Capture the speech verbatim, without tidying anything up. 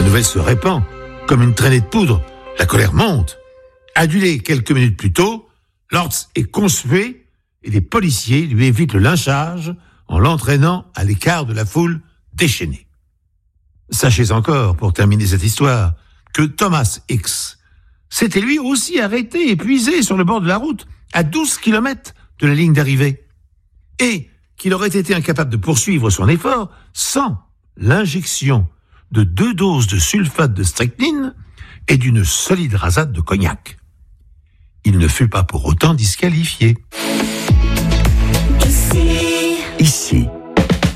La nouvelle se répand comme une traînée de poudre. La colère monte. Adulé quelques minutes plus tôt, Lortz est conspué et les policiers lui évitent le lynchage en l'entraînant à l'écart de la foule déchaînée. Sachez encore, pour terminer cette histoire, que Thomas X s'était lui aussi arrêté, épuisé sur le bord de la route, à douze kilomètres de la ligne d'arrivée, et qu'il aurait été incapable de poursuivre son effort sans l'injection de deux doses de sulfate de strychnine et d'une solide rasade de cognac. Il ne fut pas pour autant disqualifié. Ici,